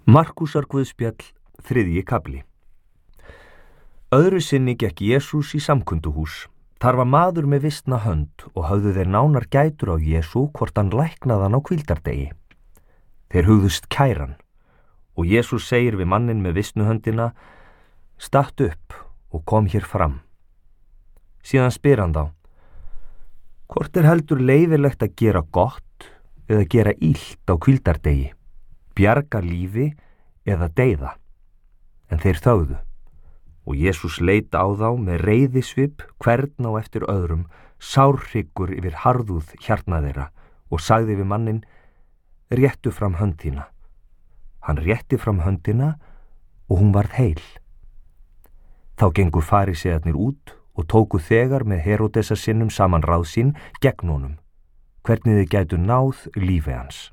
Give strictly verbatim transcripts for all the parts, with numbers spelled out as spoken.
Markúsar guðspjall, þriðji kafli. Öðru sinni gekk Jesús í samkunduhús. Þar var maður með vistna hönd og höfðu þeir nánar gætur á Jesú hvort hann læknaði hann á hvíldardegi. Þeir hugðust kæran og Jesús segir við manninn með vistnu höndina: Statt upp og kom hér fram. Síðan spyr hann þá: Hvort er heldur leyfilegt að gera gott eða gera illt á hvíldardegi? Bjarga lífi eða deyða? En þeir þögðu. Og Jesús leit á þá með reiðisvip hvern á eftir öðrum, sárhryggur yfir harðúð hjarna þeirra, og sagði við manninn: Réttu fram hönd þína. Hann rétti fram höndina og hún varð heil. Þá gengu farísearnir út og tóku þegar með Heródesar sinnum saman ráð sín gegn honum, hvernig þið gætu náð lífi hans.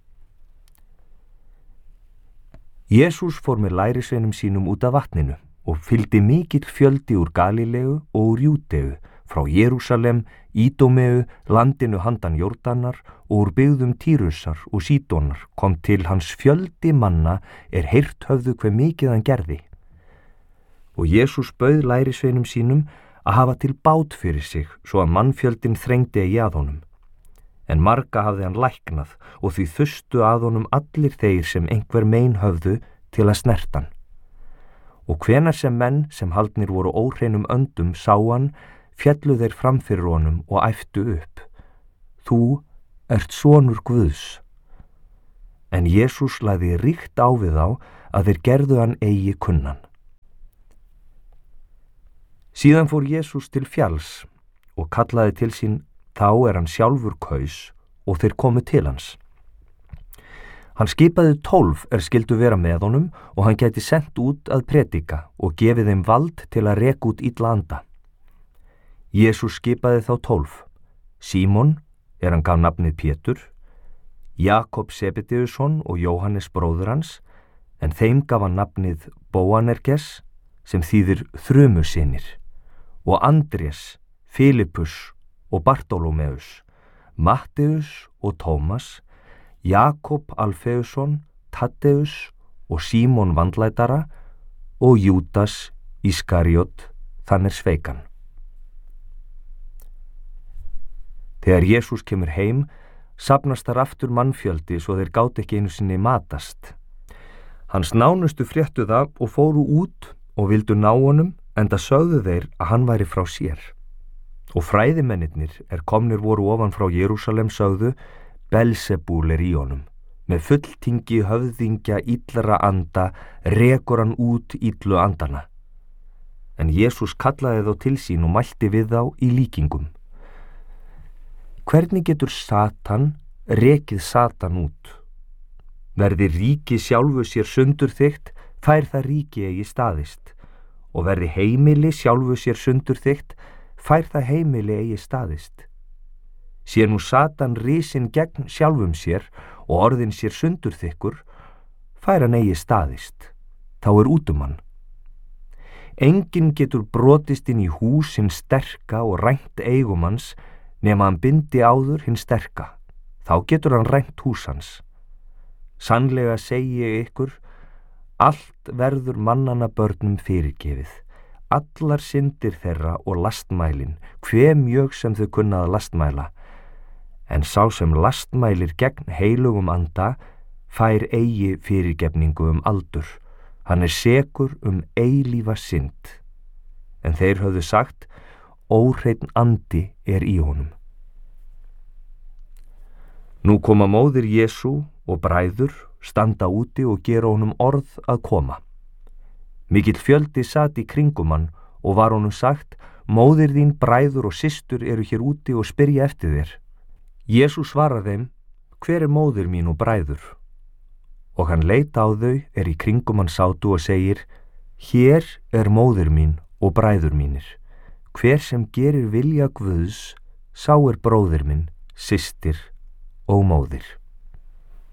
Jesús fór með lærisveinum sínum út af vatninu og fylgdi mikill fjöldi úr Galíleu og úr Júdeu, frá Jerúsalem, Ídómeu, landinu handan Jórdanar og úr byggðum Týrusar og Sídónar kom til hans fjöldi manna er heyrt höfðu hve mikið hann gerði. Og Jesús bauð lærisveinum sínum að hafa til bát fyrir sig svo að mannfjöldin þrengdi eigi að honum. En marga hafði hann læknað og því þustu að honum allir þeir sem einhver mein höfðu til að snertan. Og hvenar sem menn sem haldnir voru óhreinum öndum sá hann, féllu þeir fram fyrir honum og æptu upp: Þú ert sonur Guðs. En Jesús lagði ríkt á við þá að þeir gerðu hann eigi kunnan. Síðan fór Jesús til fjalls og kallaði til sín þá er hann sjálfur kaus og þeir komu til hans. Hann skipaði tólf er skyldu vera með honum og hann gæti sent út að predika og gefið þeim vald til að reka út illa anda. Jesús skipaði þá tólf: Símon, er hann gaf nafnið Pétur, Jakob Sebedeusson og Jóhannes bróður hans, en þeim gaf hann nafnið Bóanerges, sem þýðir þrumusynir, og Andrés, Filippus og Bartólómeus, Matteus og Tómas, Jakob Alfeusson, Taddeus og Símon vandlætara og Júdas Ískariot, þann er sveikan. Þegar Jesús kemur heim, safnast þar aftur mannfjöldi svo þeir gátu ekki einu sinni matast. Hans nánustu fréttu það og fóru út og vildu ná honum, enda sögðu þeir að hann væri frá sér. Og fræðimennirnir er komnir voru ofan frá Jerúsalem sögðu: Belzebúl er í honum, með fulltingi höfðingja illra anda rekur hann út illu andana. En Jesús kallaði þá til sín og mælti við þá í líkingum: Hvernig getur Satan rekið Satan út? Verði ríki sjálfu sér sundurþykkt, fær það ríki eigi staðist, og verði heimili sjálfu sér sundurþykkt, fær það heimili eigi staðist. Sé nú Satan risinn gegn sjálfum sér og orðin sér sundurþykkur, fær hann eigi staðist, þá er út um hann. Enginn getur brotist inn í hús hinn sterka og rænt eigum hans, nema hann bindi áður hinn sterka, þá getur hann rænt hús hans. Sannlega segi ég ykkur, allt verður mannanna börnum fyrirgefið, allar syndir þeirra og lastmælin, hve mjög sem þau kunna að lastmæla, en sá sem lastmælir gegn heilugum anda, fær eigi fyrirgefningu um aldur, hann er sekur um eilífa synd. En þeir höfðu sagt: Óhreinn andi er í honum. Nú koma móðir Jesú og bræður, standa úti og gera honum orð að koma. Mikill fjöldi sat í kringum hann og var honum sagt: Móðir þín, bræður og systur eru hér úti og spyrja eftir þér. Jesús svarar þeim: Hver er móðir mín og bræður? Og hann leit á þau er í kringum hann sátu og segir: Hér er móðir mín og bræður mínir. Hver sem gerir vilja Guðs, sá er bróðir minn, systir og móðir.